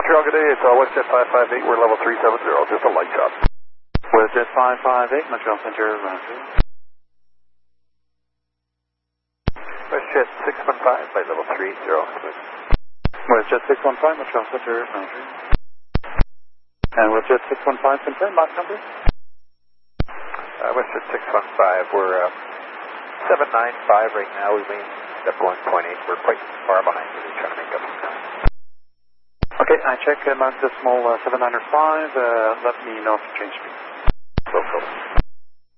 Montreal, good day. It's WestJet 558. We're level 370. Just a light shot. WestJet 558, Montreal Center, roger. WestJet 615 by level 30. WestJet 615, Montreal Center, roger. And WestJet 615, confirm, Mach number? WestJet 615, we're 795 right now. We may end up going 0.8. We're quite far behind. We're trying to make up some time. Okay, I check Mach decimal 795. Let me know if you change speed. So.